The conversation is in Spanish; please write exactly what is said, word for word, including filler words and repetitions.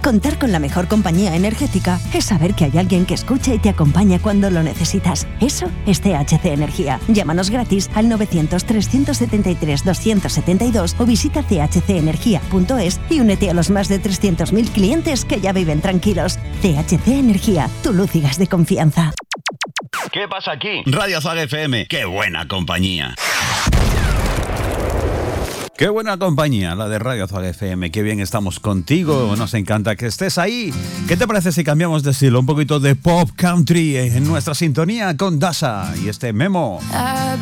Contar con la mejor compañía energética es saber que hay alguien que escucha y te acompaña cuando lo necesitas. Eso es T H C Energía. Llámanos gratis al novecientos, trescientos setenta y tres, doscientos setenta y dos o visita c h c energía punto es y únete a los más de trescientos mil clientes que ya viven tranquilos. T H C Energía, tu luz y gas de confianza. ¿Qué pasa aquí? Radio Zag F M. ¡Qué buena compañía! Qué buena compañía, la de Radio Zag F M. Qué bien estamos contigo. Nos encanta que estés ahí. ¿Qué te parece si cambiamos de estilo? Un poquito de pop country en nuestra sintonía con Dasha y este Memo.